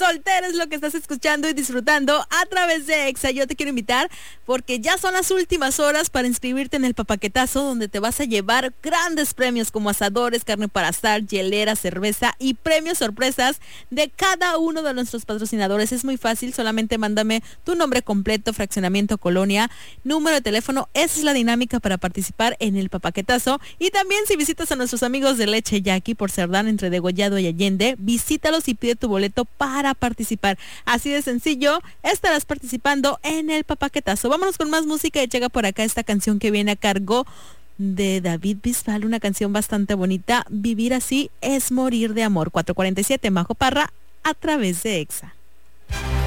soltera es lo que estás escuchando y disfrutando a través de Exa. Yo te quiero invitar porque ya son las últimas horas para inscribirte en el Papaquetazo, donde te vas a llevar grandes premios como asadores, carne para asar, hielera, cerveza y premios sorpresas de cada uno de nuestros patrocinadores. Es muy fácil, solamente mándame tu nombre completo, fraccionamiento, colonia, número de teléfono. Esa es la dinámica para participar en el Papaquetazo. Y también si visitas a nuestros amigos de Leche Yaqui por Cerdán entre Degollado y Allende, visítalos y pide tu boleto para participar. Así de sencillo, estarás participando en el Papaquetazo. Vámonos con más música y llega por acá esta canción que viene a cargo de David Bisbal, una canción bastante bonita. Vivir así es morir de amor. 4:47, Majo Parra, a través de Exa.